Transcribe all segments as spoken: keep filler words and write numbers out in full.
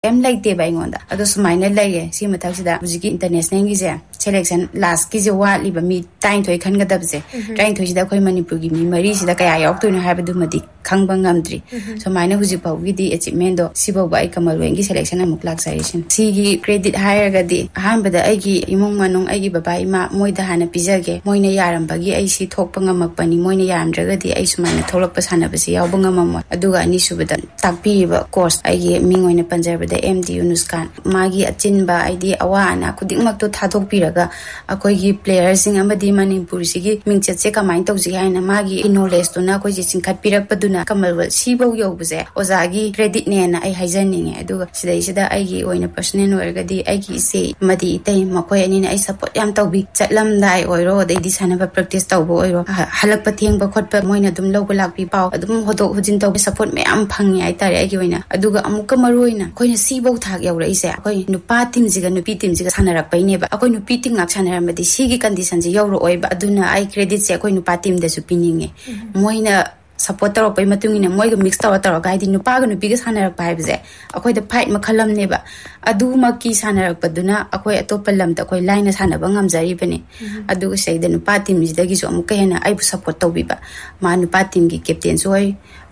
em leite ba ingonda ado sumaina leye si mathaksida hujiki international gi je selection last ki je wa liba mi time thoi khan ga dabse time thoi sida khoi manipur gi mi mari sida kaya yok to no habadu madi khangba ngamdri sumaina huji pau gi di achievement do sibo ba ai kamal wengi selection amuk lak sarishin si gi credit hire ga di aham bada ai gi imong manung ai gi baba ima moida hana pijage moina yaram bagi ai si thokpa ngamak pani moina yaram draga di ai sumaina tholok pa sana basi yaw bangamam aduga ani subada takpi ba course ai gi mingoina panjab M D Yunus Khan magi achinba id awa ana kuding mak to thadok piraga akoi gi players sing amadi manipur sigi mingchet se kamai tawji haina magi knowledge to na koi ji singkhat pirak paduna kamalwal sibo yobuse ozagi credit ne na ai haijaninge aduga sidai sida ai gi oina personal orgadi ai gi se madi tai makoi ani ai support yam tawbi chatlam dai oiro dai di sanaba practice tawbo oiro halak patheng ba khotpa moina dum logo lakpi paw adum hodok hujin tawbi support me am phangi ai tare ai gi oina aduga amuka maroina koi sibo thak yaw raise akoi nupa tim jiga nupi tim jiga sanarak paine ba akoi nupi ting ngak sanaram madi sigi condition ji yaw ro oi ba aduna ai credit se akoi nupa tim da su pininge moina support taro pai matungina moiga mix taw taro gaidi nupa ga nupi ga sanarak pai bje akoi da fight makhalam ne ba adu maki sanarak paduna akoi atop lam ta akoi line sanaba ngamjari bane adu seida nupa tim ji dagi so amuka hena ai bu support tawbi ba ma nupa tim gi captain soi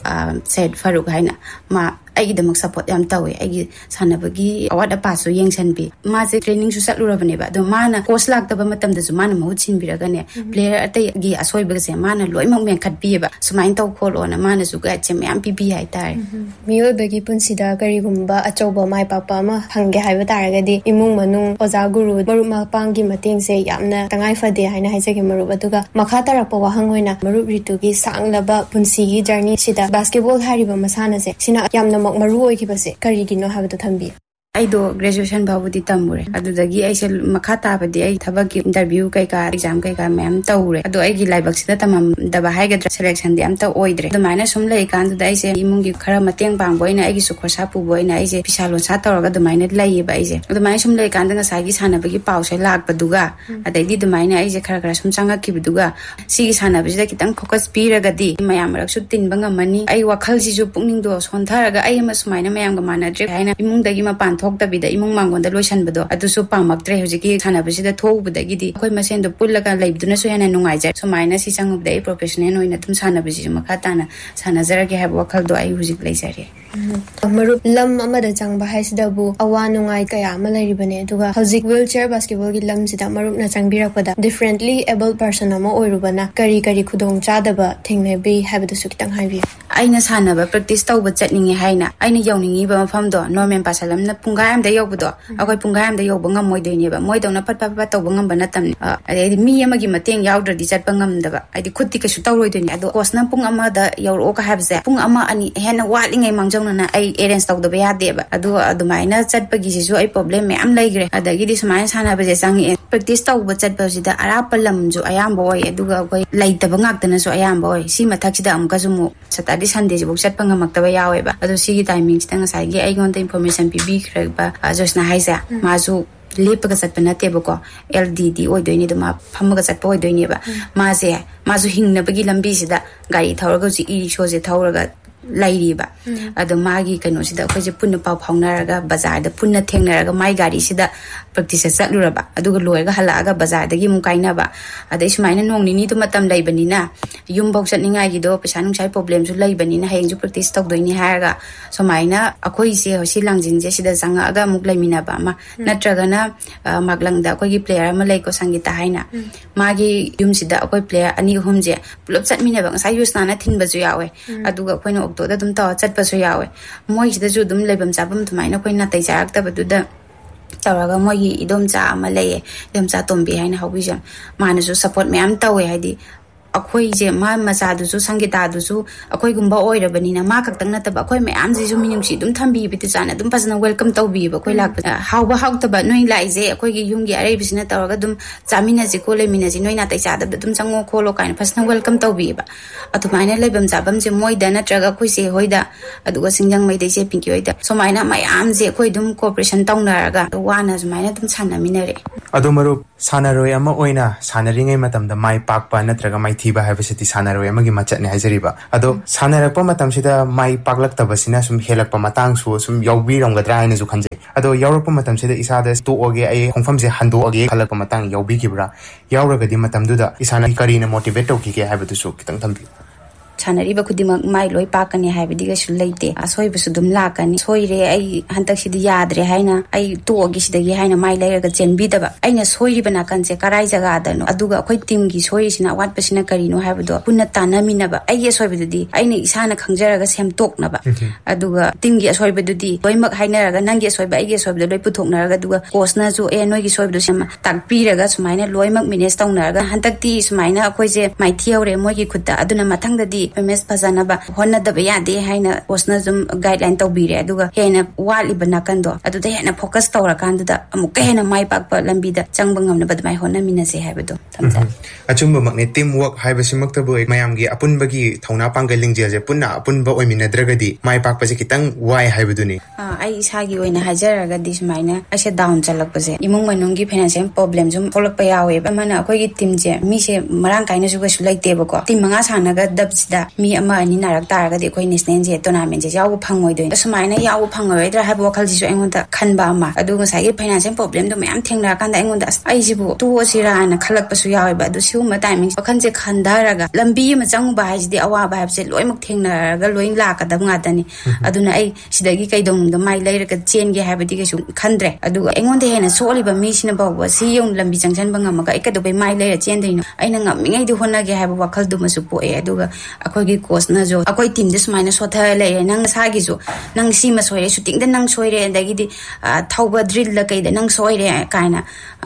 said Faruk haina ma aigi damak support yam tawe aigi sanabagi awada paso yengsan bi ma je training su satlu rabane ba do mana course lak taba matam da zumana mu chin biraga ne player atai gi asoi ba se mana loi mak men khat bi ba sumain taw kholo na mana su ga chem yam pi bi hai tar mioi bagi punsida kari gumba achoba mai papa ma hangge haiba taragadi imung manung oza guru maru ma pangi mating se yamna tangai fade haina haijage maru aduga makha tarakpa wahang hoina maru ritu gi sanglaba punsi gi journey sida basketball hariba masana se sina yamna maru oi ki base kari gi no habada thambi aido graduation babudi tamure adudagi aise makha tabadi ai thabaki interview kai ka exam kai ka ma'am taure adu ai gi laibak sida tamam daba hai ga selection di am ta oidre du maina sum lai kan du aise imungi khara mateng bang boina ai gi su khosa pu boina aise pisalon sa tawra du maina lai ba aise du maina sum lai kan da sa gi sana bagi pau se lak paduga adai di du maina aise khara khara sum changa ki biduga si gi sana bisida kitang focus pi raga di mayam rak su tin banga mani ai wakhal si ju pungning do son tharaga ai ma sumaina mayam ga mana dre haina imung dagi ma pan thok tabida imung mangonda loisan bado adusu pamaktre hojiki thana bisida thobudagi di khoi masen do pullaga leibduna so yana nungai ja so maina si changubdai professional oina tum sana bisi makha tana sana zaragi have wakhal do ai hojik leisare maru lam amada changba haisida bu awa nungai kaya ma lairibane duga hojik wheelchair basketball gi lam sida maru na changbirakpada differently able person ama oirubana kari kari khudong chadaba thingne bi habadu su kitang haibi aina sana ba practice tawba chatningi haina aina yawningi ba mafam do normal pasalam na punga am da yobdo akoi punga am da yob ngam moi doine ba moi dawna pat pat pat tawba ngam ba natam adi mi amagi mateng yawdra di chatpa ngam da ba adi khutti ka su tawroi doine ado kosna pung ama da yawro ka habse pung ama ani hena walingai mangjongna na ai arrange tawda ba yade ba ado adumaina chatpa gi su ai problem me am laigre adagi di sumaina sana ba je changi practice tawba chatpa sida arapa lam ju ayam boy aduga koi laitaba ngak dana su ayam boy si mathak sida am ka jumu satadi sunday ju chatpa ngamak ta ba yawe ba ado si gi timing sida ngasai gi ai gon information pi bi khra josna haisa mazu lepaga satpa nate ba ko L D D oi doini duma phamaga satpa oi doini ba maze mazu hingna bagi lambi sida gari thawraga ji i shoje thawraga lairi ba ado magi kano sida khoje punna paw phawnaraga bazar da punna thengnaraga mai gari sida practice chatlura ba aduga loiga halaga bazar dagi mukaina ba adai sumaina nongni ni to matam laibani na yum bau chatningai gi do pesa nung sai problem su laibani na hayeng ju practice tok doini haraga sumaina akhoi se hosi langjin je sida janga aga muk laimina ba ma natraga na maglang da khoi gi player ama lai ko sangita haina magi yum sida akhoi player ani hum je pulop chatmina ba sai yusna na thin ba ju yawe aduga khoina okto da dum ta chat pa su yawe moi sida ju dum laibam chabam thumaina khoina tai jarak ta baduda tawraga moi idom cha ama leye idom cha tombi haina hobijam mana su support me am tawe haidi akoi je ma macha du su sangita du su akoi gumba oirabani na ma kaktang na taba akoi me am ji ju minung si dum thambi bi tsana dum pasna welcome tawbi ba koi lak hauba hauk taba noi lai je akoi gi yum gi arei bisina tawraga dum chamina ji ko le mina ji noi na tai cha da dum chango kholo kain pasna welcome tawbi ba atumaina lebam jabam je moi da na traga koi se hoida aduga singjang mai dei se pinki hoida so maina mai am je koi dum cooperation tawnaraga wana jumaina dum chana minare ꯑꯗꯣ ꯃꯔꯨꯞ ꯁꯥꯟꯅꯔꯣꯏ ꯑꯃ ꯑꯣꯏꯅ ꯁꯥꯟꯅꯔꯤꯉꯩ ꯃꯇꯝꯗ ꯃꯥꯏ ꯄꯥꯛꯄ ꯅꯠꯇ꯭ꯔꯒ ꯃꯥꯏꯊꯤꯕ ꯍꯥꯏꯕꯁꯤꯗꯤ ꯁꯥꯟꯅꯔꯣꯏ ꯑꯃꯒꯤ ꯃꯆꯠꯅꯦ ꯍꯥꯏꯖꯔꯤꯕ ꯑꯗꯣ ꯁꯥꯟꯅꯔꯛꯄ ꯃꯇꯝꯁꯤꯗ ꯃꯥꯏ ꯄꯥꯛꯂꯛꯇꯕꯁꯤꯅ ꯁꯨꯝ ꯍꯦꯜꯂꯛꯄ ꯃꯇꯥꯡꯁꯨ ꯁꯨꯝ ꯌꯥꯎꯕꯤꯔꯝꯒꯗ꯭ꯔꯥ ꯍꯥꯏꯅꯁꯨ ꯈꯟꯖꯩ ꯑꯗꯣ ꯌꯥꯎꯔꯛꯄ ꯃꯇꯝꯁꯤꯗ ꯏꯁꯥꯗ ꯇꯣꯛꯑꯒꯦ ꯑꯩ ꯈꯣꯡꯐꯝꯁꯦ ꯍꯟꯗꯣꯛꯑꯒꯦ ꯈꯜꯂꯛꯄ ꯃꯇꯥꯡ ꯌꯥꯎꯕꯤꯈꯤꯕ꯭ꯔꯥ ꯌꯥꯎꯔꯒꯗꯤ ꯃꯇꯝꯗꯨꯗ ꯏꯁꯥꯅ ꯀꯔꯤꯅ ꯃꯣꯇꯤꯚꯦꯠ ꯇꯧꯈꯤꯒꯦ ꯍꯥꯏꯕꯗꯨꯁꯨ ꯈꯤꯇꯪ ꯊꯝꯕꯤꯌꯨ ꯁꯥꯟꯅꯔꯤꯕ ꯈꯨꯗꯤꯡꯃꯛ ꯃꯥꯏ ꯂꯣꯏ ꯄꯥꯛꯀꯅꯤ ꯍꯥꯏꯕꯗꯤ ꯀꯩꯁꯨ ꯂꯩꯇꯦ ꯑꯁꯣꯏꯕꯁꯨ ꯑꯗꯨꯝ ꯂꯥꯛꯀꯅꯤ ꯁꯣꯏꯔꯦ ꯑꯩ ꯍꯟꯗꯛꯁꯤꯗꯤ ꯌꯥꯗ꯭ꯔꯦ ꯍꯥꯏꯅ ꯑꯩ ꯇꯣꯛꯑꯒꯦ ꯁꯤꯗꯒꯤ ꯍꯥꯏꯅ ꯃꯥꯏ ꯂꯩꯔꯒ ꯆꯦꯟꯕꯤꯗꯕ ꯑꯩꯅ ꯁꯣꯏꯔꯤꯕ ꯅꯥꯀꯟꯁꯦ ꯀꯔꯥꯏ ꯖꯒꯥꯗꯅꯣ ꯑꯗꯨꯒ ꯑꯩꯈꯣꯏ ꯇꯤꯝꯒꯤ ꯁꯣꯏꯔꯤꯁꯤꯅ ꯑꯋꯥꯠꯄꯁꯤꯅ ꯀꯔꯤꯅꯣ ꯍꯥꯏꯕꯗꯣ ꯄꯨꯟꯅ ꯇꯥꯟꯅꯃꯤꯟꯅꯕ ꯑꯩꯒꯤ ꯑꯁꯣꯏꯕꯗꯨꯗꯤ ꯑꯩꯅ ꯏꯁꯥꯅ ꯈꯪꯖꯔꯒ ꯁꯦꯝꯇꯣꯛꯅꯕ ꯑꯗꯨꯒ ꯇꯤꯝꯒꯤ ꯑꯁꯣꯏꯕꯗꯨꯗꯤ ꯂꯣꯏꯅꯃꯛ ꯍꯥꯏꯅꯔꯒ ꯅꯪꯒꯤ ꯑꯁꯣꯏꯕ ꯑꯩꯒꯤ ꯑꯁꯣꯏꯕꯗ ꯂꯣꯏ ꯄꯨꯊꯣꯛꯅꯔꯒ ꯑꯗꯨꯒ ꯀꯣꯆꯅꯁꯨ ꯑꯦ ꯅꯣꯏꯒꯤ ꯁꯣꯏꯕꯗꯨ ꯁꯦꯝ ꯇꯥꯛꯄꯤꯔꯒ ꯁꯨꯃꯥꯏꯅ ꯂꯣꯏꯅꯃꯛ ꯃꯦꯅꯦꯖ ꯇꯧꯅꯔꯒ ꯍꯟꯗꯛꯇꯤ ꯁꯨꯃꯥꯏꯅ ꯑꯩꯈꯣꯏꯁꯦ ꯃꯥꯏꯊꯤꯍꯧꯔꯦ ꯃꯣꯏꯒꯤ ꯈꯨꯠꯇ ꯑꯗꯨꯅ ꯃꯊꯪꯗꯗꯤ ꯃꯦꯁ ꯐꯖꯅꯕ ꯍꯣꯠꯅꯗꯕ ꯌꯥꯗꯦ ꯍꯥꯏꯅ ꯀꯣꯆꯅ ꯁꯨꯝ ꯒꯥꯏꯗꯂꯥꯏꯟ ꯇꯧꯕꯤꯔꯦ ꯑꯗꯨꯒ ꯍꯦꯟꯅ ꯋꯥꯠꯂꯤꯕ ꯅꯥꯀꯟꯗꯣ ꯑꯗꯨꯗ ꯍꯦꯟꯅ ꯐꯣꯀꯁ ꯇꯧꯔꯀꯥꯟꯗꯨꯗ ꯑꯃꯨꯛꯀ ꯍꯦꯟꯅ ꯃꯥꯏ ꯄꯥꯛꯄ ꯂꯝꯕꯤꯗ ꯆꯪꯕ ꯉꯝꯅꯕ ꯑꯗꯨꯃꯥꯏꯅ ꯍꯣꯠꯅꯃꯤꯟꯅꯁꯦ ꯍꯥꯏꯕꯗꯣ ꯊꯝꯖꯩ ꯑꯆꯨꯝꯕꯃꯛꯅꯦ ꯇꯤꯝ ꯋꯥꯔꯛ ꯍꯥꯏꯕꯁꯤꯃꯛꯇꯕꯨ ꯃꯌꯥꯝꯒꯤ ꯑꯄꯨꯟꯕꯒꯤ ꯊꯧꯅꯥ ꯄꯥꯡꯒꯜ ꯂꯤꯡꯖꯦꯜꯁꯦ ꯄꯨꯟꯅ ꯑꯄꯨꯟꯕ ꯑꯣꯏꯃꯤꯟꯅꯗ꯭ꯔꯒꯗꯤ ꯃꯥꯏ ꯄꯥꯛꯄꯁꯦ ꯈꯤꯇꯪ ꯋꯥꯏ ꯍꯥꯏꯕꯗꯨꯅꯤ ꯑꯩ ꯏꯁꯥꯒꯤ ꯑꯣꯏꯅ ꯍꯥꯏꯖꯔꯒꯗꯤ ꯁꯨꯃꯥꯏꯅ ꯑꯩꯁꯦ ꯗꯥꯎꯟ ꯆꯠꯂꯛꯄꯁꯦ ꯏꯃꯨꯡ ꯃꯅꯨꯡꯒꯤ ꯐꯥꯏꯅꯥꯟꯁꯤꯌꯦꯜ ꯄ꯭ꯔꯣꯕ꯭ꯂꯦꯝ ꯁꯨꯝ ꯊꯣꯛꯂꯛꯄ ꯌꯥꯎꯋꯦꯕ ꯑꯃꯅ ꯑꯩꯈꯣꯏꯒꯤ ꯇꯤꯝꯁꯦ ꯃꯤꯁꯦ ꯃꯔꯥꯡ ꯀꯥꯏꯅꯁꯨ ꯀꯩꯁꯨ ꯂꯩꯇꯦꯕꯀꯣ ꯇꯤꯝ ꯃꯉꯥ ꯁꯥꯟꯅꯒꯗꯕꯁꯤꯗ ꯃꯤ ꯑꯃ ꯑꯅꯤ ꯅꯥꯔꯛ ꯇꯥꯔꯒꯗꯤ ꯑꯩꯈꯣꯏ ꯅꯦꯁꯅꯦꯜꯁꯦ ꯇꯣꯔꯅꯥꯃꯦꯟꯁꯦ ꯌꯥꯎꯕ ꯐꯪꯉꯣꯏꯗꯣꯏꯅꯤ ꯑꯁꯨꯃꯥꯏꯅ ꯌꯥꯎꯕ ꯐꯪꯉꯔꯣꯏꯗ꯭ꯔꯥ ꯍꯥꯏꯕ ꯋꯥꯈꯜꯁꯤꯁꯨ ꯑꯩꯉꯣꯟꯗ ꯈꯟꯕ ꯑꯃ ꯑꯗꯨꯒ ꯉꯁꯥꯏꯒꯤ ꯐꯥꯏꯅꯥꯟꯁꯤꯌꯦꯜ ꯄ꯭ꯔꯣꯕ꯭ꯂꯦꯝꯗꯣ ꯃꯌꯥꯝ ꯊꯦꯡꯅꯔꯀꯥꯟꯗ ꯑꯩꯉꯣꯟꯗ ꯑꯁ ꯑꯩꯁꯤꯕꯨ ꯇꯣꯛꯑꯁꯤꯔꯥꯅ ꯈꯜꯂꯛꯄꯁꯨ ꯌꯥꯎꯋꯦꯕ ꯑꯗꯨ ꯁꯤꯒꯨꯝꯕ ꯇꯥꯏꯃꯤꯡ ꯋꯥꯈꯜꯁꯦ ꯈꯟꯊꯔꯒ ꯂꯝꯕꯤ ꯑꯃ ꯆꯪꯉꯨꯕ ꯍꯥꯏꯁꯤꯗꯤ ꯑꯋꯥꯕ ꯍꯥꯏꯕꯁꯦ ꯂꯣꯏꯅꯃꯛ ꯊꯦꯡꯅꯔꯒ ꯂꯣꯏ ꯂꯥꯛꯀꯗꯕ ꯉꯥꯛꯇꯅꯤ ꯑꯗꯨꯅ ꯑꯩ ꯁꯤꯗꯒꯤ ꯀꯩꯗꯧꯅꯨꯡꯗ ꯃꯥꯏ ꯂꯩꯔꯒ ꯆꯦꯟꯒꯦ ꯍꯥꯏꯕꯗꯤ ꯀꯩꯁꯨ ꯈꯟꯗ꯭ꯔꯦ ꯑꯗꯨꯒ ꯑꯩꯉꯣꯟꯗ ꯍꯦꯟꯅ ꯁꯣꯛꯂꯤꯕ ꯃꯤꯁꯤꯅ ꯐꯥꯎꯕ ꯁꯤ ꯌꯧꯅ ꯂꯝꯕꯤ ꯆꯪꯁꯤꯟꯕ ꯉꯝꯃꯒ ꯑꯩ ꯀꯩꯗꯧꯕꯩ ꯃꯥꯏ ꯂꯩꯔ ꯆꯦꯟꯗꯣꯏꯅꯣ ꯑꯩꯅ ꯉꯝꯃꯤꯉꯩꯗꯤ ꯍꯣꯠꯅꯒꯦ ꯍꯥꯏꯕ ꯋꯥꯈꯜꯗꯨꯃꯁꯨ ꯄꯣꯛꯑꯦ ꯑꯗꯨꯒ ꯑꯩꯈꯣꯏꯒꯤ ꯀꯣꯆꯅꯁꯨ ꯑꯩꯈꯣꯏ ꯇꯤꯝꯗ ꯁꯨꯃꯥꯏꯅ ꯁꯣꯊꯔ ꯂꯩꯔꯦ ꯅꯪ ꯅꯁꯥꯒꯤꯁꯨ ꯅꯪ ꯁꯤꯃ ꯁꯣꯏꯔꯦ ꯁꯨꯇꯤꯡꯗ ꯅꯪ ꯁꯣꯏꯔꯦ ꯑꯗꯒꯤꯗꯤ ꯊꯧꯕ ꯗ꯭ꯔꯤꯜꯗ ꯀꯩꯗ ꯅꯪ ꯁꯣꯏꯔꯦ ꯀꯥꯏꯅ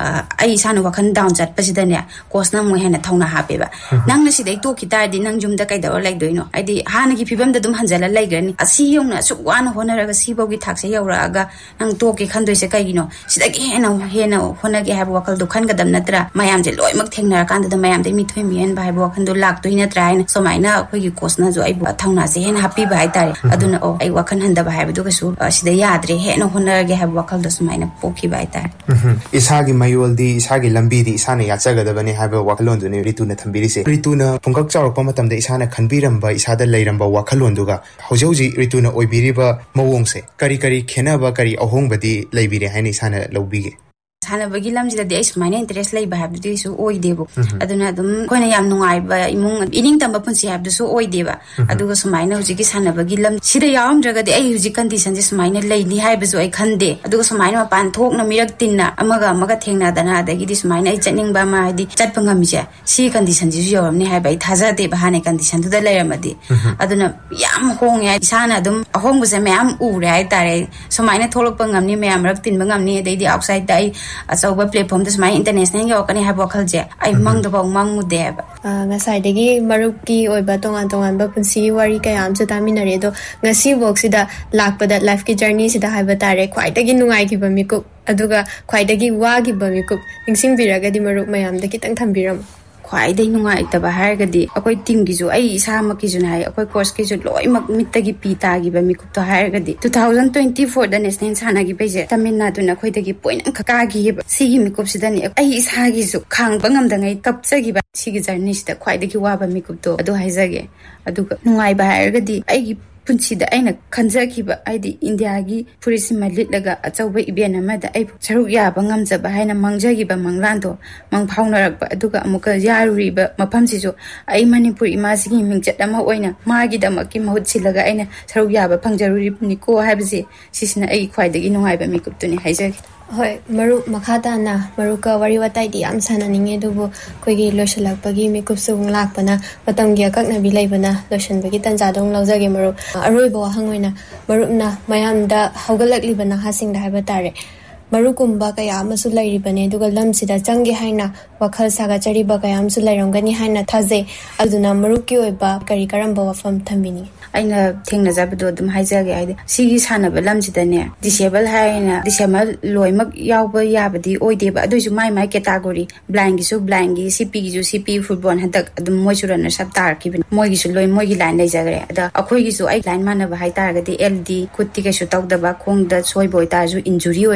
ꯑꯩ ꯏꯁꯥꯅ ꯋꯥꯈꯜ ꯗꯥꯎꯟ ꯆꯠꯄꯁꯤꯗꯅꯦ ꯀꯣꯆꯅ ꯑꯃꯨꯛ ꯍꯦꯟꯅ ꯊꯧꯅꯥ ꯍꯥꯞꯄꯦꯕ ꯅꯪꯅ ꯁꯤꯗꯩ ꯇꯣꯛꯈꯤ ꯇꯥꯔꯗꯤ ꯅꯪ ꯌꯨꯝꯗ ꯀꯩꯗꯧꯔ ꯂꯩꯗꯣꯏꯅꯣ ꯍꯥꯏꯗꯤ ꯍꯥꯟꯅꯒꯤ ꯐꯤꯕꯝꯗ ꯑꯗꯨꯝ ꯍꯟꯖꯤꯜꯂ ꯂꯩꯈ꯭ꯔꯅꯤ ꯑꯁꯤ ꯌꯧꯅ ꯑꯁꯨꯛ ꯋꯥꯅ ꯍꯣꯠꯅꯔꯒ ꯁꯤꯐꯥꯎꯒꯤ ꯊꯥꯛꯁꯦ ꯌꯧꯔꯛꯑꯒ ꯅꯪ ꯇꯣꯛꯀꯦ ꯈꯟꯗꯣꯏꯁꯦ ꯀꯩꯒꯤꯅꯣ ꯁꯤꯗꯒꯤ ꯍꯦꯟꯅ ꯍꯦꯟꯅ ꯍꯣꯠꯅꯒꯦ ꯍꯥꯏꯕ ꯋꯥꯈꯜꯗꯣ ꯈꯟꯒꯗꯕ ꯅꯠꯇ꯭ꯔꯥ ꯃꯌꯥꯝꯁꯦ ꯂꯣꯏꯅꯃꯛ ꯊꯦꯡꯅꯔꯀꯥꯟꯗꯨꯗ ꯃꯌꯥꯝꯗꯩ ꯃꯤꯊꯣꯏ ꯃꯤꯍꯦꯟꯕ ꯍꯥꯏꯕ ꯋꯥꯈꯜꯗꯣ ꯂꯥꯛꯇꯣꯏ ꯅꯠꯇ꯭ꯔꯥ ꯍꯥꯏꯅ ꯁꯨꯃꯥꯏꯅ ꯑꯩꯈꯣꯏꯒꯤ ꯀꯣꯆꯅꯁꯨ ꯑꯩꯕꯨ ꯊꯧꯅꯥꯁꯦ ꯍꯦꯟꯅ ꯍꯥꯞꯄꯤꯕ ꯍꯥꯏꯇꯥꯔꯦ ꯑꯗꯨꯅ ꯑꯣ ꯑꯩ ꯋꯥꯈꯜ ꯍꯟꯊꯕ ꯍꯥꯏꯕꯗꯨ ꯀꯩꯁꯨ ꯁꯤꯗ ꯌꯥꯗ꯭ꯔꯦ ꯍꯦꯟꯅ ꯍꯣꯠꯅꯔꯒꯦ ꯍꯥꯏꯕ ꯋꯥꯈꯜꯗꯣ ꯁꯨꯃꯥꯏꯅ ꯄꯣꯛꯈꯤꯕ ꯍꯥꯏꯇꯥꯔꯦ ꯏꯁꯥꯒꯤ ꯃꯌꯣꯜꯗꯤ ꯏꯁꯥꯒꯤ ꯂꯝꯕꯤꯗꯤ ꯏꯁꯥꯅ ꯌꯥꯠꯆꯒꯗꯕꯅꯤ ꯍꯥꯏꯕ ꯋꯥꯈꯜꯂꯣꯟꯗꯨꯅꯤ ꯔꯤꯇꯨꯅ ꯊꯝꯕꯤꯔꯤꯁꯦ ꯔꯤꯇꯨꯅ ꯄꯨꯡꯀꯛ ꯆꯥꯎꯔꯛꯄ ꯃꯇꯝꯗ ꯏꯁꯥꯅ ꯈꯟꯕꯤꯔꯝꯕ ꯏꯁꯥꯗ ꯂꯩꯔꯝꯕ ꯋꯥꯈꯜꯂꯣꯟꯗꯨꯒ ꯍꯧꯖꯤꯛ ꯍꯧꯖꯤꯛ ꯔꯤꯇꯨꯅ ꯑꯣꯏꯕꯤꯔꯤꯕ ꯃꯑꯣꯡꯁꯦ ꯀꯔꯤ ꯀꯔꯤ ꯈꯦꯠꯅꯕ ꯀꯔꯤ ꯑꯍꯣꯡꯕꯗꯤ ꯂꯩꯕꯤꯔꯦ ꯍꯥꯏꯅ ꯏꯁꯥꯅ ꯂꯧꯕꯤꯒꯦ ꯁꯥꯟꯅꯕꯒꯤ ꯂꯝꯁꯤꯗꯗꯤ ꯑꯩ ꯁꯨꯃꯥꯏꯅ ꯏꯟꯇꯔꯦꯁ ꯂꯩꯕ ꯍꯥꯏꯕꯗꯨꯗꯤ ꯀꯩꯁꯨ ꯑꯣꯏꯗꯦꯕ ꯑꯗꯨꯅ ꯑꯗꯨꯝ ꯑꯩꯈꯣꯏꯅ ꯌꯥꯝ ꯅꯨꯡꯉꯥꯏꯕ ꯏꯃꯨꯡ ꯏꯅꯤꯡꯇꯝꯕ ꯄꯨꯟꯁꯤ ꯍꯥꯏꯕꯗꯨꯁꯨ ꯑꯣꯏꯗꯦꯕ ꯑꯗꯨꯒ ꯁꯨꯃꯥꯏꯅ ꯍꯧꯖꯤꯛꯀꯤ ꯁꯥꯟꯅꯕꯒꯤ ꯂꯝ ꯁꯤꯗ ꯌꯥꯎꯔꯝꯗ꯭ꯔꯒꯗꯤ ꯑꯩ ꯍꯧꯖꯤꯛ ꯀꯟꯗꯤꯁꯟꯁꯦ ꯁꯨꯃꯥꯏꯅ ꯂꯩꯅꯤ ꯍꯥꯏꯕꯁꯨ ꯑꯩ ꯈꯟꯗꯦ ꯑꯗꯨꯒ ꯁꯨꯃꯥꯏꯅ ꯃꯄꯥꯟ ꯊꯣꯛꯅ ꯃꯤꯔꯛ ꯇꯤꯟꯅ ꯑꯃꯒ ꯑꯃꯒ ꯊꯦꯡꯅꯗꯅ ꯑꯗꯒꯤꯗꯤ ꯁꯨꯃꯥꯏꯅ ꯑꯩ ꯆꯠꯅꯤꯡꯕ ꯑꯃ ꯍꯥꯏꯗꯤ ꯆꯠꯄ ꯉꯝꯃꯤꯁꯦ ꯁꯤ ꯀꯟꯗꯤꯁꯟꯁꯤꯁꯨ ꯌꯧꯔꯝꯅꯤ ꯍꯥꯏꯕ ꯑꯩ ꯊꯥꯖꯗꯦꯕ ꯍꯥꯟꯅ ꯀꯟꯗꯤꯁꯟꯗꯨꯗ ꯂꯩꯔꯝꯃꯗꯤ ꯑꯗꯨꯅ ꯌꯥꯝ ꯍꯣꯡꯉꯦ ꯏꯁꯥꯅ ꯑꯗꯨꯝ ꯑꯍꯣꯡꯕꯁꯦ ꯃꯌꯥꯝ ꯎꯔꯦ ꯍꯥꯏꯇꯥꯔꯦ ꯁꯨꯃꯥꯏꯅ ꯊꯣꯛꯂꯛꯄ ꯉꯝꯅꯤ ꯃꯌꯥꯝ ꯃꯔꯛ ꯇꯤꯟꯕ ꯉꯝꯅꯤ ꯑꯗꯩꯗꯤ ꯑꯥꯎꯠꯁꯥꯏꯗꯇ ꯑꯩ ꯑꯆꯧꯕ ꯄ꯭ꯂꯦꯠꯐꯣꯝꯗ ꯁꯨꯃꯥꯏꯅ ꯏꯟꯇꯔꯅꯦꯁꯅꯦꯜ ꯌꯧꯔꯛꯀꯅꯤ ꯍꯥꯏꯕ ꯋꯥꯈꯜꯁꯦ ꯑꯩ ꯃꯪꯗꯐꯥꯎ ꯃꯪꯉꯨꯗꯦ ꯍꯥꯏꯕ ꯉꯁꯥꯏꯗꯒꯤ ꯃꯔꯨꯞꯀꯤ ꯑꯣꯏꯕ ꯇꯣꯉꯥꯟ ꯇꯣꯉꯥꯟꯕ ꯄꯨꯟꯁꯤꯒꯤ ꯋꯥꯔꯤ ꯀꯌꯥ ꯑꯃꯁꯨ ꯇꯥꯃꯤꯟꯅꯔꯦ ꯑꯗꯣ ꯉꯁꯤꯐꯥꯎꯁꯤꯗ ꯂꯥꯛꯄꯗ ꯂꯥꯏꯐꯀꯤ ꯖꯔꯅꯤꯁꯤꯗ ꯍꯥꯏꯕ ꯇꯥꯔꯦ ꯈ꯭ꯋꯥꯏꯗꯒꯤ ꯅꯨꯡꯉꯥꯏꯈꯤꯕ ꯃꯤꯀꯨꯞ ꯑꯗꯨꯒ ꯈ꯭ꯋꯥꯏꯗꯒꯤ ꯋꯥꯈꯤꯕ ꯃꯤꯀꯨꯞ ꯅꯤꯡꯁꯤꯡꯕꯤꯔꯒꯗꯤ ꯃꯔꯨꯞ ꯃꯌꯥꯝꯗ ꯈꯤꯇꯪ ꯊꯝꯕꯤꯔꯝꯃꯨ ꯈ꯭ꯋꯥꯏꯗꯒꯤ ꯅꯨꯡꯉꯥꯏꯇꯕ ꯍꯥꯏꯔꯒꯗꯤ ꯑꯩꯈꯣꯏ ꯇꯤꯝꯒꯤꯁꯨ ꯑꯩ ꯏꯁꯥꯃꯛꯀꯤꯁꯨ ꯍꯥꯏ ꯑꯩꯈꯣꯏ ꯀꯣꯆꯀꯤꯁꯨ ꯂꯣꯏꯅꯃꯛ ꯃꯤꯠꯇꯒꯤ ꯄꯤ ꯇꯥꯈꯤꯕ ꯃꯤꯀꯨꯞꯇꯣ ꯍꯥꯏꯔꯒꯗꯤ ꯇꯨ ꯊꯥꯎꯖꯟ ꯇ꯭ꯋꯦꯟꯇꯤ ꯐꯣꯔꯗ ꯅꯦꯁꯅꯦꯜ ꯁꯥꯟꯅꯈꯤꯕꯩꯁꯦ ꯇꯥꯃꯤꯜ ꯅꯥꯗꯨꯅ ꯑꯩꯈꯣꯏꯗꯒꯤ ꯄꯣꯏꯟ ꯑꯃꯈꯛ ꯀꯥꯈꯤꯌꯦꯕ ꯁꯤꯒꯤ ꯃꯤꯀꯨꯞꯁꯤꯗꯅꯤ ꯑꯩ ꯏꯁꯥꯒꯤꯁꯨ ꯈꯥꯡꯕ ꯉꯝꯗꯉꯩ ꯀꯞꯆꯈꯤꯕ ꯁꯤꯒꯤ ꯖꯔꯅꯤꯁꯤꯗ ꯈ꯭ꯋꯥꯏꯗꯒꯤ ꯋꯥꯕ ꯃꯤꯀꯨꯞꯇꯣ ꯑꯗꯨ ꯍꯥꯏꯖꯒꯦ ꯑꯗꯨꯒ ꯅꯨꯡꯉꯥꯏꯕ ꯍꯥꯏꯔꯒꯗꯤ ꯑꯩꯒꯤ ꯄꯨꯟꯁꯤꯗ ꯑꯩꯅ ꯈꯟꯖꯈꯤꯕ ꯍꯥꯏꯗꯤ ꯏꯟꯗꯤꯌꯥꯒꯤ ꯐꯨꯔꯤꯠꯁꯤꯃ ꯂꯤꯠꯂꯒ ꯑꯆꯧꯕ ꯏꯚꯦꯟ ꯑꯃꯗ ꯑꯩ ꯁꯔꯨꯛ ꯌꯥꯕ ꯉꯝꯖꯕ ꯍꯥꯏꯅ ꯃꯥꯡꯖꯈꯤꯕ ꯃꯪꯂꯥꯟꯗꯣ ꯃꯪꯐꯥꯎꯅꯔꯛꯄ ꯑꯗꯨꯒ ꯑꯃꯨꯛꯀ ꯌꯥꯔꯨꯔꯤꯕ ꯃꯐꯝꯁꯤꯁꯨ ꯑꯩ ꯃꯅꯤꯄꯨꯔ ꯏꯃꯥꯁꯤꯒꯤ ꯃꯤꯡꯆꯠ ꯑꯃ ꯑꯣꯏꯅ ꯃꯥꯒꯤꯗꯃꯛꯀꯤ ꯃꯍꯨꯠ ꯁꯤꯜꯂꯒ ꯑꯩꯅ ꯁꯔꯨꯛ ꯌꯥꯕ ꯐꯪꯖꯔꯨꯔꯤꯕꯅꯤꯀꯣ ꯍꯥꯏꯕꯁꯦ ꯁꯤꯁꯤꯅ ꯑꯩ ꯈ꯭ꯋꯥꯏꯗꯒꯤ ꯅꯨꯡꯉꯥꯏꯕ ꯃꯤꯀꯨꯞꯇꯨꯅꯤ ꯍꯥꯏꯖꯒꯦ ꯍꯣꯏ ꯃꯔꯨꯞ ꯃꯈꯥ ꯇꯥꯅ ꯃꯔꯨꯞꯀ ꯋꯥꯔꯤ ꯋꯥꯇꯥꯏꯗꯤ ꯌꯥꯝ ꯁꯥꯟꯅꯅꯤꯡꯉꯦ ꯑꯗꯨꯕꯨ ꯑꯩꯈꯣꯏꯒꯤ ꯂꯣꯏꯁꯤꯜꯂꯛꯄꯒꯤ ꯃꯤꯀꯨꯞꯁꯨ ꯑꯃꯨꯛ ꯂꯥꯛꯄꯅ ꯃꯇꯝꯒꯤ ꯑꯀꯛꯅꯕꯤ ꯂꯩꯕꯅ ꯂꯣꯏꯁꯤꯟꯕꯒꯤ ꯇꯟꯖꯥꯗꯣ ꯑꯃꯨꯛ ꯂꯧꯖꯒꯦ ꯃꯔꯨꯞ ꯑꯔꯣꯏꯕ ꯋꯥꯍꯪ ꯑꯣꯏꯅ ꯃꯔꯨꯞꯅ ꯃꯌꯥꯝꯗ ꯍꯧꯒꯠꯂꯛꯂꯤꯕ ꯅꯍꯥꯁꯤꯡꯗ ꯍꯥꯏꯕ ꯇꯥꯔꯦ ꯃꯔꯨꯞꯀꯨꯝꯕ ꯀꯌꯥ ꯑꯃꯁꯨ ꯂꯩꯔꯤꯕꯅꯦ ꯑꯗꯨꯒ ꯂꯝꯁꯤꯗ ꯆꯪꯒꯦ ꯍꯥꯏꯅ ꯋꯥꯈꯜ ꯁꯥꯒꯠꯆꯔꯤꯕ ꯀꯌꯥ ꯑꯃꯁꯨ ꯂꯩꯔꯝꯒꯅꯤ ꯍꯥꯏꯅ ꯊꯥꯖꯩ ꯑꯗꯨꯅ ꯃꯔꯨꯞꯀꯤ ꯑꯣꯏꯕ ꯀꯔꯤ ꯀꯔꯝꯕ ꯋꯥꯐꯝ ꯊꯝꯕꯤꯅꯤꯡꯉꯤ ꯑꯩꯅ ꯊꯦꯡꯅꯖꯕꯗꯣ ꯑꯗꯨꯝ ꯍꯥꯏꯖꯒꯦ ꯍꯥꯏꯗꯤ ꯁꯤꯒꯤ ꯁꯥꯟꯅꯕ ꯂꯝꯁꯤꯗꯅꯦ ꯗꯤꯁꯦꯕꯜ ꯍꯥꯏꯅ ꯗꯤꯁꯦꯕꯜ ꯂꯣꯏꯅꯃꯛ ꯌꯥꯎꯕ ꯌꯥꯕꯗꯤ ꯑꯣꯏꯗꯦꯕ ꯑꯗꯨꯏꯁꯨ ꯃꯥꯏ ꯃꯥꯏ ꯀꯦꯇꯥꯒꯣꯔꯤ ꯕ꯭ꯂꯥꯏꯟꯒꯤꯁꯨ ꯕ꯭ꯂꯥꯏꯟꯒꯤ ꯁꯤꯄꯤꯒꯤꯁꯨ ꯁꯤꯄꯤ ꯐꯨꯠꯕꯣꯜ ꯍꯟꯗꯛ ꯑꯗꯨꯝ ꯃꯣꯏꯁꯨ ꯔꯟꯅꯔꯁ ꯑꯞ ꯇꯥꯔꯛꯈꯤꯕꯅꯤ ꯃꯣꯏꯒꯤꯁꯨ ꯂꯣꯏ ꯃꯣꯏꯒꯤ ꯂꯥꯏꯟ ꯂꯩꯖꯈ꯭ꯔꯦ ꯑꯗ ꯑꯩꯈꯣꯏꯒꯤꯁꯨ ꯑꯩ ꯂꯥꯏꯟ ꯃꯥꯟꯅꯕ ꯍꯥꯏꯇꯥꯔꯒꯗꯤ ꯑꯦꯜ ꯗꯤ ꯈꯨꯠꯇꯤ ꯀꯩꯁꯨ ꯇꯧꯗꯕ ꯈꯣꯡꯗ ꯁꯣꯏꯕ ꯑꯣꯏꯇꯥꯔꯁꯨ ꯏꯟꯖꯨꯔꯤ ꯑꯣꯏꯔꯁꯨ ꯈꯨꯠꯄꯨ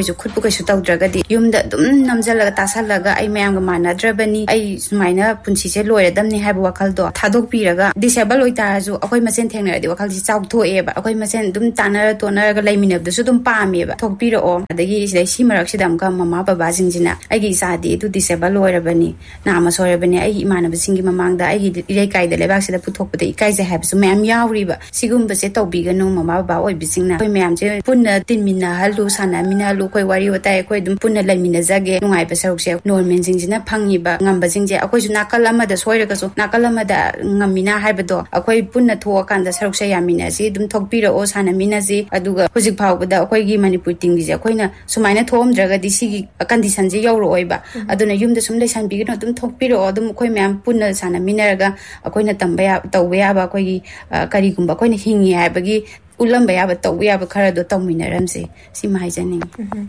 ꯀꯩꯁꯨ ꯇꯧꯗ꯭ꯔꯒꯗꯤ ꯌꯨꯝꯗ ꯑꯗꯨꯝ ꯅꯝꯖꯜꯂꯒ ꯇꯥꯁꯜꯂꯒ ꯑꯩ ꯃꯌꯥꯝꯒ ꯃꯥꯟꯅꯗ꯭ꯔꯕꯅꯤ ꯑꯩ ꯁꯨꯃꯥꯏꯅ ꯄꯨꯟꯁꯤꯁꯦ ꯂꯣꯏꯔꯗꯝꯅꯤ ꯍꯥꯏꯕ ꯋꯥꯈꯜꯗꯣ ꯊꯥꯗꯣꯛꯄꯤꯔꯒ ꯗꯤꯁꯦꯕꯜ ꯑꯣꯏꯇꯥꯔꯁꯨ ꯑꯩꯈꯣꯏ ꯃꯁꯦꯟ ꯊꯦꯡꯅꯔꯗꯤ ꯋꯥꯈꯜꯁꯤ ꯆꯥꯎꯊꯣꯛꯑꯦꯕ ꯑꯩꯈꯣꯏ ꯃꯁꯦꯟ ꯑꯗꯨꯝ ꯇꯥꯟꯅꯔ ꯇꯣꯟꯅꯔꯒ ꯂꯩꯃꯤꯟꯅꯕꯗꯨꯁꯨ ꯑꯗꯨꯝ ꯄꯥꯝꯃꯦꯕ ꯊꯣꯛꯄꯤꯔꯛꯑꯣ ꯑꯗꯒꯤ ꯁꯤꯗꯩ ꯁꯤ ꯃꯔꯛꯁꯤꯗ ꯑꯃꯨꯛꯀ ꯃꯃꯥ ꯕꯕꯥꯁꯤꯡꯁꯤꯅ ꯑꯩꯒꯤ ꯏꯆꯥꯗꯤ ꯑꯗꯨ ꯗꯤꯁꯦꯕꯜ ꯑꯣꯏꯔꯕꯅꯤ ꯅꯥꯝꯃ ꯁꯣꯏꯔꯕꯅꯤ ꯑꯩꯒꯤ ꯏꯃꯥꯟꯅꯕꯁꯤꯡꯒꯤ ꯃꯃꯥꯡꯗ ꯑꯩꯒꯤ ꯏꯔꯩꯀꯥꯏꯗ ꯂꯩꯕꯥꯛꯁꯤꯗ ꯄꯨꯊꯣꯛꯄꯗ ꯏꯀꯥꯏꯖꯩ ꯍꯥꯏꯕꯁꯨ ꯃꯌꯥꯝ ꯌꯥꯎꯔꯤꯕ ꯁꯤꯒꯨꯝꯕꯁꯦ ꯇꯧꯕꯤꯒꯅꯨ ꯃꯃꯥ ꯕꯕꯥ ꯑꯣꯏꯕꯁꯤꯡꯅ ꯑꯩꯈꯣꯏ ꯃꯌꯥꯝꯁꯦ ꯄꯨꯟꯅ ꯇꯤꯟꯃꯤꯟꯅꯍꯜꯂꯨ ꯁꯥꯟꯅꯃꯤꯟꯅꯍꯜꯂꯨ ꯑꯩꯈꯣꯏ ꯋꯥꯔꯤ ꯋꯥꯇꯥꯏ ꯑꯩꯈꯣꯏ ꯑꯗꯨꯝ ꯄꯨꯟꯅ ꯂꯩꯃꯤꯟꯅꯖꯒꯦ ꯅꯨꯡꯉꯥꯏꯕ ꯁꯔꯨꯛꯁꯦ ꯅꯣꯔꯃꯦꯜꯁꯤꯡꯁꯤꯅ ꯐꯪꯉꯤꯕ ꯉꯝꯕꯁꯤꯡꯁꯦ ꯑꯩꯈꯣꯏꯁꯨ ꯅꯥꯀꯜ ꯑꯃꯗ ꯁꯣꯏꯔꯒꯁꯨ ꯅꯥꯀꯜ ꯑꯃꯗ ꯉꯝꯃꯤꯅ ꯍꯥꯏꯕꯗꯣ ꯑꯩꯈꯣꯏ ꯄꯨꯟꯅ ꯊꯣꯛꯑꯀꯥꯟꯗ ꯁꯔꯨꯛꯁꯦ ꯌꯥꯃꯤꯟꯅꯁꯤ ꯑꯗꯨꯝ ꯊꯣꯛꯄꯤꯔꯛꯑꯣ ꯁꯥꯟꯅꯃꯤꯟꯅꯁꯤ ꯑꯗꯨꯒ ꯍꯧꯖꯤꯛ ꯐꯥꯎꯕꯗ ꯑꯩꯈꯣꯏꯒꯤ ꯃꯅꯤꯄꯨꯔ ꯇꯤꯝꯒꯤꯁꯦ ꯑꯩꯈꯣꯏꯅ ꯁꯨꯃꯥꯏꯅ ꯊꯣꯛꯑꯝꯗ꯭ꯔꯒꯗꯤ ꯁꯤꯒꯤ ꯀꯟꯗꯤꯁꯟꯁꯦ ꯌꯧꯔꯛꯑꯣꯏꯕ ꯑꯗꯨꯅ ꯌꯨꯝꯗ ꯁꯨꯝ ꯂꯩꯁꯟꯕꯤꯒꯅꯨ ꯑꯗꯨꯝ ꯊꯣꯛꯄꯤꯔꯛꯑꯣ ꯑꯗꯨꯝ ꯑꯩꯈꯣꯏ ꯃꯌꯥꯝ ꯄꯨꯟꯅ ꯁꯥꯟꯅꯃꯤꯟꯅꯔꯒ ꯑꯩꯈꯣꯏꯅ ꯇꯝꯕ ꯌꯥꯕ ꯇꯧꯕ ꯌꯥꯕ ꯑꯩꯈꯣꯏꯒꯤ ꯀꯔꯤꯒꯨꯝꯕ ꯑꯩꯈꯣꯏꯅ ꯍꯤꯡꯉꯤ ꯍꯥꯏꯕꯒꯤ उलंब याब तब याब खरदो तौमिनरमसे सिमा हाइजनिंग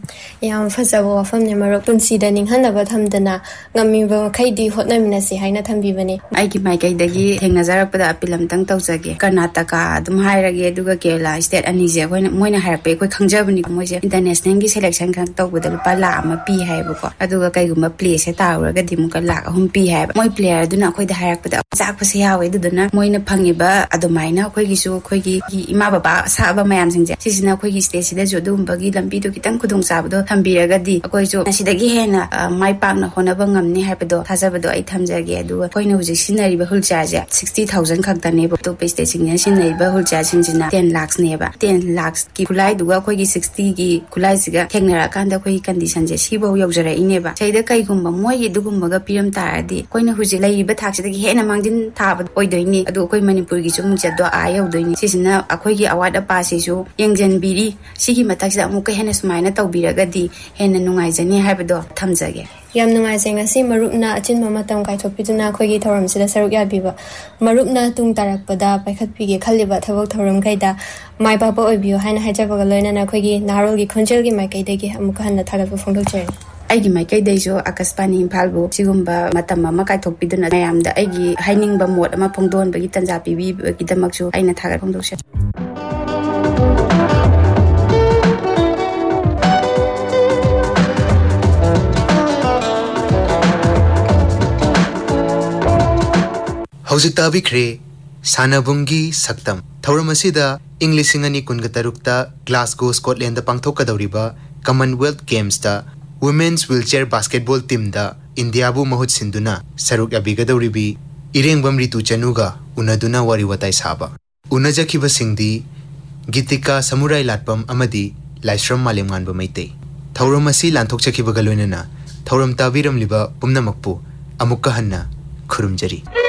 याम फजबो वफमने मरो पुंसीदा निंहनबा थमदना ngamiba Khaidi होटनमिनसे हाइना थंबीबने आइगी माइकैदगी थेंगनाजरपदा अपिलमतंग तौजगे Karnataka अदुम हाइरगे अदुगा Kerala state अनिजे होइना Moina हाइरपे कोइ खंगजबनी मोइसे इंटरनेशनल गी सिलेक्शन खंग तौबदा लुपा लाख अमा पी हाइबको अदुगा कैगुम्बा प्ले से ताउरगदि मुका लाख अहुम पी हाइब मोइ प्लेयर अदुना अखोइदा हाइरपदा जाकपसे यावे अदुदना मोइना फंगिबा अदुमाइना अखोइगिसु अखोइगी इमा बाबा साबा मैम सिंजे सिसिना अखोइगी स्टेट सिदा जो दुमबगी लंबी दु कितंग खुदुंग साबदो थंबीरगदि अखोइसु नसिदगी हेना माइ पाकना होनबा ngamni haibado thajabado ai thamjage adu koina huji sinariba hulcha ja sixty thousand khakdane bo to peste singya sinariba hulcha sinjina ten lakhs neba ten lakhs ki kulai duga koigi sixty gi kulai siga thengnara kanda koi condition je sibo yojara ineba saida kai gumba moi edugumba ga piram taradi koina huji laiba thaksida gi hena mangdin thaba oidoini adu koi manipur gi chum jado a yodoini sisina akoi gi award apa sisu yengjen biri sigi mataksida amuka hena sumaina tawbiragadi hena nungai jani haibado thamjage yam nungai jenga si marupna achin mama tam kai thopiduna khoigi thoram sida saruk yabiba marupna tung tarakpada paikhat pige khaliba thabak thoram kaida mai baba oibiyo haina hajabaga loina na khoigi narol gi khonjel gi mai kaidagi amuka hanna thagat phongdok cher aigi mai kai deijo akaspani imphalbu sigumba matam ma kai thopiduna mayamda aigi hainingba mod ama phongdon bagi tanja pibi gi damakchu aina thagat phongdok cher हौजिक ताबिख्रे सानाबुंगी सक्तम थौरमसिदा English सिंगनी कुनगा तरुक्ता Glasgow Scotland पांगथोकदौरिबा Commonwealth games दा women's wheelchair basketball team दा India बु महुत सिंदुना सरुक अबिगदौरिबी इरेंगबम रितु चनुगा उनदुना वारी वताई साबा उनजखिबा सिंगदी गीतिका samurai लाटपम अमदी Laishram मालेमगानबा मैते थौरमसि लांथोकचखिबा गलोइनना थौरम ताबिरमलिबा पुमनमकपु अमुक्का हन्ना खुरुमजरी।